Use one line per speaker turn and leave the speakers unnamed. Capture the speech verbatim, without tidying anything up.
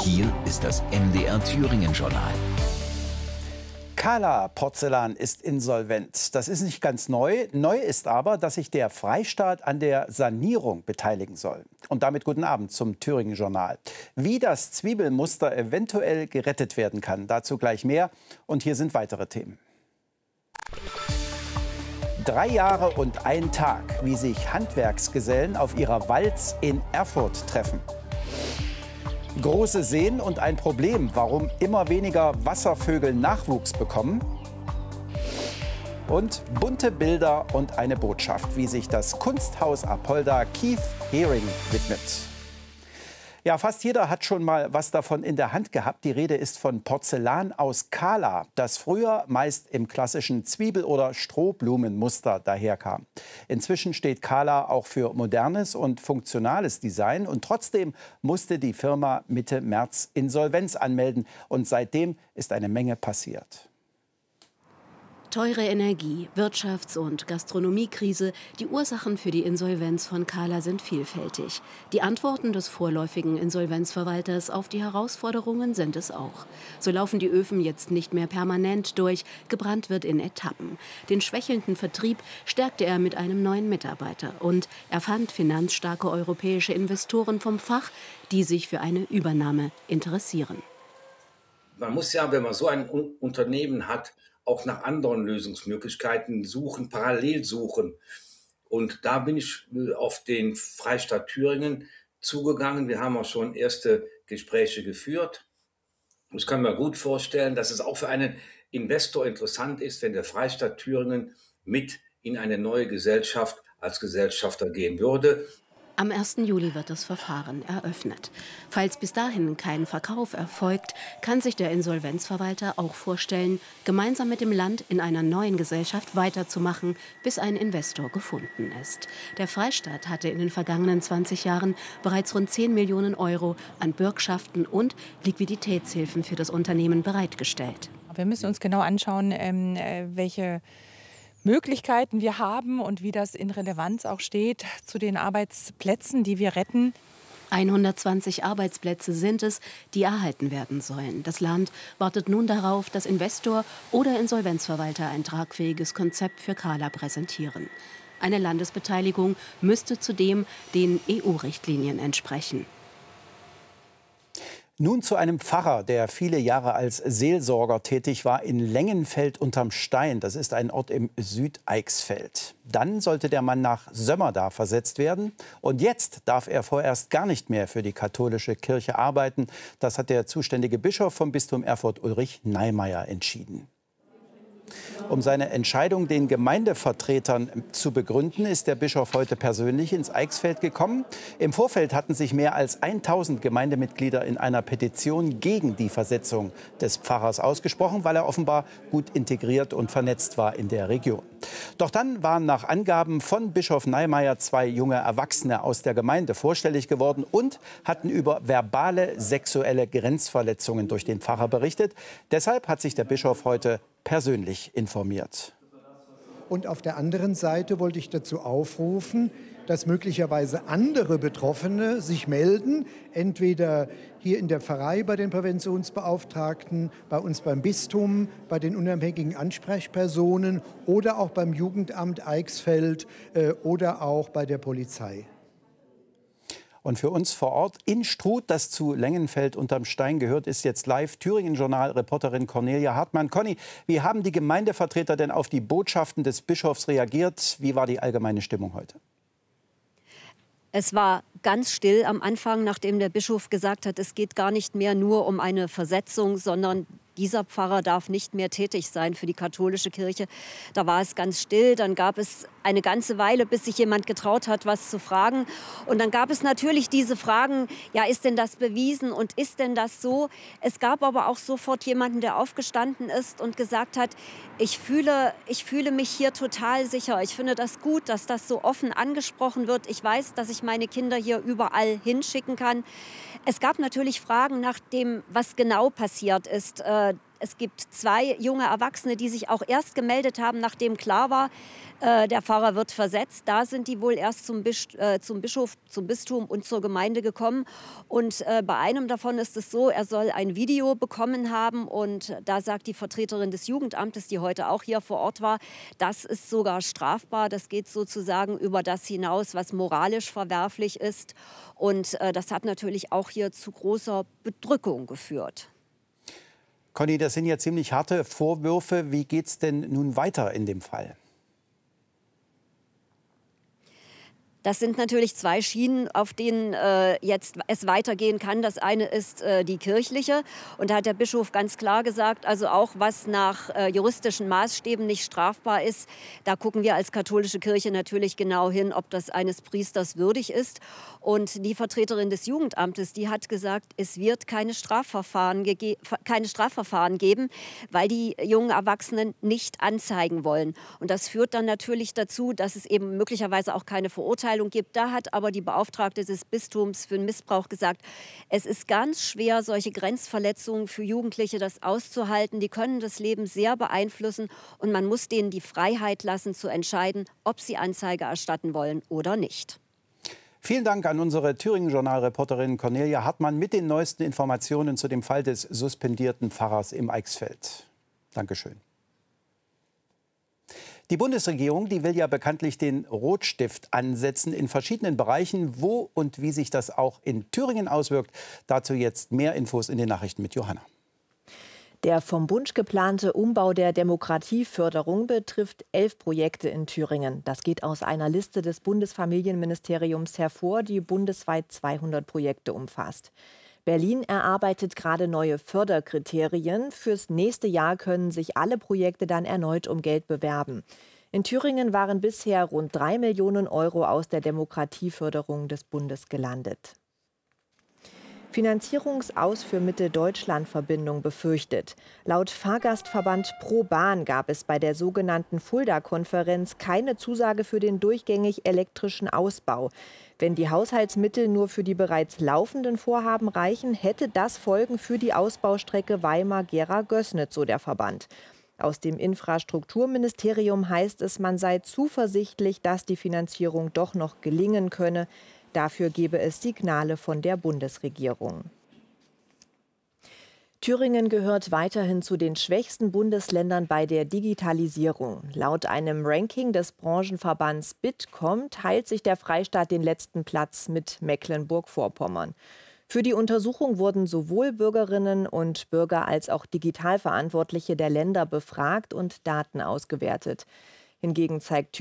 Hier ist das M D R Thüringen-Journal.
Kala Porzellan ist insolvent. Das ist nicht ganz neu. Neu ist aber, dass sich der Freistaat an der Sanierung beteiligen soll. Und damit guten Abend zum Thüringen-Journal. Wie das Zwiebelmuster eventuell gerettet werden kann, dazu gleich mehr. Und hier sind weitere Themen. Drei Jahre und ein Tag, wie sich Handwerksgesellen auf ihrer Walz in Erfurt treffen. Große Seen und ein Problem, warum immer weniger Wasservögel Nachwuchs bekommen. Und bunte Bilder und eine Botschaft, wie sich das Kunsthaus Apolda Keith Haring widmet. Ja, fast jeder hat schon mal was davon in der Hand gehabt. Die Rede ist von Porzellan aus Kala, das früher meist im klassischen Zwiebel- oder Strohblumenmuster daherkam. Inzwischen steht Kala auch für modernes und funktionales Design. Und trotzdem musste die Firma Mitte März Insolvenz anmelden. Und seitdem ist eine Menge passiert.
Teure Energie, Wirtschafts- und Gastronomiekrise, die Ursachen für die Insolvenz von Kala sind vielfältig. Die Antworten des vorläufigen Insolvenzverwalters auf die Herausforderungen sind es auch. So laufen die Öfen jetzt nicht mehr permanent durch, gebrannt wird in Etappen. Den schwächelnden Vertrieb stärkte er mit einem neuen Mitarbeiter. Und er fand finanzstarke europäische Investoren vom Fach, die sich für eine Übernahme interessieren.
Man muss ja, wenn man so ein Unternehmen hat, auch nach anderen Lösungsmöglichkeiten suchen, parallel suchen. Und da bin ich auf den Freistaat Thüringen zugegangen. Wir haben auch schon erste Gespräche geführt. Ich kann mir gut vorstellen, dass es auch für einen Investor interessant ist, wenn der Freistaat Thüringen mit in eine neue Gesellschaft als Gesellschafter gehen würde.
Am ersten Juli wird das Verfahren eröffnet. Falls bis dahin kein Verkauf erfolgt, kann sich der Insolvenzverwalter auch vorstellen, gemeinsam mit dem Land in einer neuen Gesellschaft weiterzumachen, bis ein Investor gefunden ist. Der Freistaat hatte in den vergangenen zwanzig Jahren bereits rund zehn Millionen Euro an Bürgschaften und Liquiditätshilfen für das Unternehmen bereitgestellt.
Wir müssen uns genau anschauen, welche Möglichkeiten wir haben und wie das in Relevanz auch steht zu den Arbeitsplätzen, die wir retten.
hundertzwanzig Arbeitsplätze sind es, die erhalten werden sollen. Das Land wartet nun darauf, dass Investor oder Insolvenzverwalter ein tragfähiges Konzept für Kala präsentieren. Eine Landesbeteiligung müsste zudem den E U-Richtlinien entsprechen.
Nun zu einem Pfarrer, der viele Jahre als Seelsorger tätig war in Lengenfeld unterm Stein. Das ist ein Ort im Südeichsfeld. Dann sollte der Mann nach Sömmerda versetzt werden. Und jetzt darf er vorerst gar nicht mehr für die katholische Kirche arbeiten. Das hat der zuständige Bischof vom Bistum Erfurt, Ulrich Neimeyer, entschieden. Um seine Entscheidung den Gemeindevertretern zu begründen, ist der Bischof heute persönlich ins Eichsfeld gekommen. Im Vorfeld hatten sich mehr als tausend Gemeindemitglieder in einer Petition gegen die Versetzung des Pfarrers ausgesprochen, weil er offenbar gut integriert und vernetzt war in der Region. Doch dann waren nach Angaben von Bischof Neimeyer zwei junge Erwachsene aus der Gemeinde vorstellig geworden und hatten über verbale sexuelle Grenzverletzungen durch den Pfarrer berichtet. Deshalb hat sich der Bischof heute persönlich informiert.
Und auf der anderen Seite wollte ich dazu aufrufen, dass möglicherweise andere Betroffene sich melden, entweder hier in der Pfarrei bei den Präventionsbeauftragten, bei uns beim Bistum, bei den unabhängigen Ansprechpersonen oder auch beim Jugendamt Eichsfeld äh, oder auch bei der Polizei.
Und für uns vor Ort in Struth, das zu Lengenfeld unterm Stein gehört, ist jetzt live Thüringen-Journal-Reporterin Cornelia Hartmann. Conny, wie haben die Gemeindevertreter denn auf die Botschaften des Bischofs reagiert? Wie war die allgemeine Stimmung heute?
Es war ganz still am Anfang, nachdem der Bischof gesagt hat, es geht gar nicht mehr nur um eine Versetzung, sondern dieser Pfarrer darf nicht mehr tätig sein für die katholische Kirche. Da war es ganz still. Dann gab es eine ganze Weile, bis sich jemand getraut hat, was zu fragen. Und dann gab es natürlich diese Fragen, ja, ist denn das bewiesen und ist denn das so? Es gab aber auch sofort jemanden, der aufgestanden ist und gesagt hat, ich fühle, ich fühle mich hier total sicher. Ich finde das gut, dass das so offen angesprochen wird. Ich weiß, dass ich meine Kinder hier überall hinschicken kann. Es gab natürlich Fragen nach dem, was genau passiert ist. Es gibt zwei junge Erwachsene, die sich auch erst gemeldet haben, nachdem klar war, äh, der Pfarrer wird versetzt. Da sind die wohl erst zum, Bisch, äh, zum Bischof, zum Bistum und zur Gemeinde gekommen. Und äh, bei einem davon ist es so, er soll ein Video bekommen haben. Und da sagt die Vertreterin des Jugendamtes, die heute auch hier vor Ort war, das ist sogar strafbar. Das geht sozusagen über das hinaus, was moralisch verwerflich ist. Und äh, das hat natürlich auch hier zu großer Bedrückung geführt.
Conny, das sind ja ziemlich harte Vorwürfe. Wie geht es denn nun weiter in dem Fall?
Das sind natürlich zwei Schienen, auf denen äh, jetzt es weitergehen kann. Das eine ist äh, die kirchliche. Und da hat der Bischof ganz klar gesagt, also auch was nach äh, juristischen Maßstäben nicht strafbar ist, da gucken wir als katholische Kirche natürlich genau hin, ob das eines Priesters würdig ist. Und die Vertreterin des Jugendamtes, die hat gesagt, es wird keine Strafverfahren, keine Strafverfahren geben, weil die jungen Erwachsenen nicht anzeigen wollen. Und das führt dann natürlich dazu, dass es eben möglicherweise auch keine Verurteilung gibt. Da hat aber die Beauftragte des Bistums für den Missbrauch gesagt, es ist ganz schwer, solche Grenzverletzungen für Jugendliche das auszuhalten. Die können das Leben sehr beeinflussen und man muss denen die Freiheit lassen, zu entscheiden, ob sie Anzeige erstatten wollen oder nicht.
Vielen Dank an unsere Thüringen-Journal-Reporterin Cornelia Hartmann mit den neuesten Informationen zu dem Fall des suspendierten Pfarrers im Eichsfeld. Dankeschön. Die Bundesregierung, die will ja bekanntlich den Rotstift ansetzen in verschiedenen Bereichen. Wo und wie sich das auch in Thüringen auswirkt, dazu jetzt mehr Infos in den Nachrichten mit Johanna.
Der vom Bund geplante Umbau der Demokratieförderung betrifft elf Projekte in Thüringen. Das geht aus einer Liste des Bundesfamilienministeriums hervor, die bundesweit zweihundert Projekte umfasst. Berlin erarbeitet gerade neue Förderkriterien. Fürs nächste Jahr können sich alle Projekte dann erneut um Geld bewerben. In Thüringen waren bisher rund drei Millionen Euro aus der Demokratieförderung des Bundes gelandet. Finanzierungsaus für Mitte-Deutschland-Verbindung befürchtet. Laut Fahrgastverband Pro Bahn gab es bei der sogenannten Fulda-Konferenz keine Zusage für den durchgängig elektrischen Ausbau. Wenn die Haushaltsmittel nur für die bereits laufenden Vorhaben reichen, hätte das Folgen für die Ausbaustrecke Weimar-Gera-Gößnitz, so der Verband. Aus dem Infrastrukturministerium heißt es, man sei zuversichtlich, dass die Finanzierung doch noch gelingen könne. Dafür gebe es Signale von der Bundesregierung. Thüringen gehört weiterhin zu den schwächsten Bundesländern bei der Digitalisierung. Laut einem Ranking des Branchenverbands Bitkom teilt sich der Freistaat den letzten Platz mit Mecklenburg-Vorpommern. Für die Untersuchung wurden sowohl Bürgerinnen und Bürger als auch Digitalverantwortliche der Länder befragt und Daten ausgewertet. Hingegen zeigt